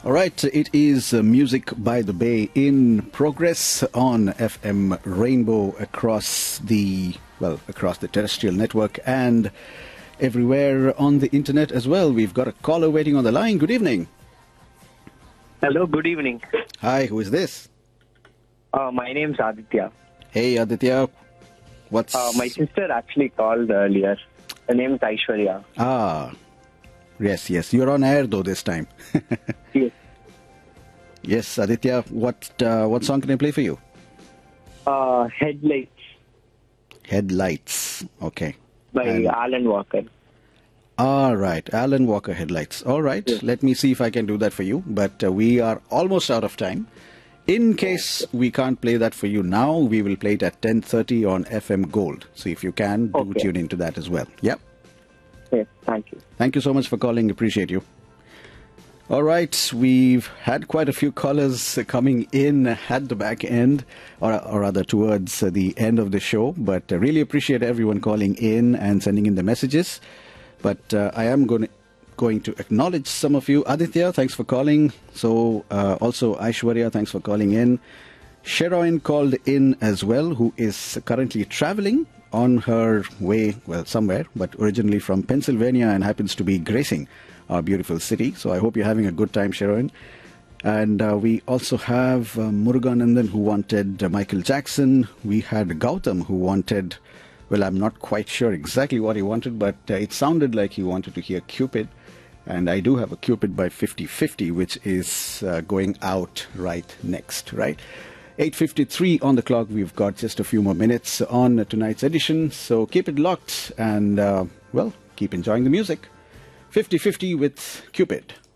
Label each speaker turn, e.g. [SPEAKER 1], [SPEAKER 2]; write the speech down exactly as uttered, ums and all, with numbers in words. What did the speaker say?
[SPEAKER 1] All right, it is uh, Music by the Bay in progress on F M Rainbow across the, well, across the terrestrial network and everywhere on the internet as well. We've got a caller waiting on the line. Good evening.
[SPEAKER 2] Hello, good evening.
[SPEAKER 1] Hi, who is this?
[SPEAKER 2] Uh, my name's Aditya.
[SPEAKER 1] Hey, Aditya. What's...
[SPEAKER 2] Uh, my sister actually called earlier. Her name's Aishwarya.
[SPEAKER 1] Ah, yes, yes. You're on air though this time.
[SPEAKER 2] Yes.
[SPEAKER 1] Yes, Aditya. What uh, what song can I play for you?
[SPEAKER 2] Uh, Headlights
[SPEAKER 1] Headlights. Okay.
[SPEAKER 2] by
[SPEAKER 1] And-
[SPEAKER 2] Alan Walker.
[SPEAKER 1] All right, Alan Walker Headlights. All right,
[SPEAKER 2] Yes.
[SPEAKER 1] let me see if I can do that for you. But uh, we are almost out of time. In case we can't play that for you now, we will play it at ten thirty on F M Gold. So if you can, do
[SPEAKER 2] Okay.
[SPEAKER 1] tune into that as well. Yep.
[SPEAKER 2] Yes, thank you.
[SPEAKER 1] Thank you so much for calling. Appreciate you. All right, we've had quite a few callers coming in at the back end, or, or rather towards the end of the show. But I really appreciate everyone calling in and sending in the messages. But uh, I am going to, going to acknowledge some of you. Aditya, thanks for calling. So uh, also Aishwarya, thanks for calling in. Sheroin called in as well, who is currently traveling on her way, well, somewhere, but originally from Pennsylvania and happens to be gracing our beautiful city. So I hope you're having a good time, Sheroin. And uh, we also have uh, Muruganandan, who wanted uh, Michael Jackson. We had Gautam, who wanted, well, I'm not quite sure exactly what he wanted, but uh, it sounded like he wanted to hear Cupid. And I do have a Cupid by fifty fifty, which is uh, going out right next, right? eight fifty-three on the clock. We've got just a few more minutes on tonight's edition. So keep it locked and, uh, well, keep enjoying the music. fifty fifty with Cupid.